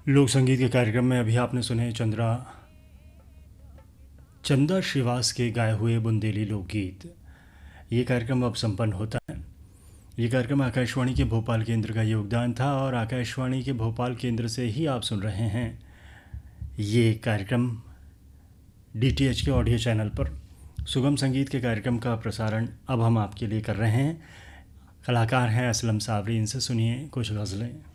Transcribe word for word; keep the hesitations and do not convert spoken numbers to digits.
लोक संगीत के कार्यक्रम में अभी आपने सुने चंद्रा चंदा श्रीवास के गाए हुए बुंदेली लोकगीत। ये कार्यक्रम अब संपन्न होता है। ये कार्यक्रम आकाशवाणी के भोपाल केंद्र का योगदान था और आकाशवाणी के भोपाल केंद्र से ही आप सुन रहे हैं ये कार्यक्रम डीटीएच के ऑडियो चैनल पर। सुगम संगीत के कार्यक्रम का प्रसारण अब हम आपके लिए कर रहे हैं। कलाकार हैं असलम सावरी, इनसे सुनिए कुछ गज़लें।